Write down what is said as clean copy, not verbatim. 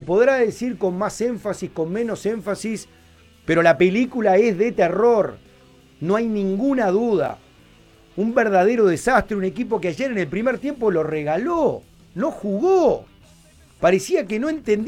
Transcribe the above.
podrá decir con más énfasis, con menos énfasis, pero la película es de terror. No hay ninguna duda. Un verdadero desastre, un equipo que ayer en el primer tiempo lo regaló, no jugó. Parecía que no entendía.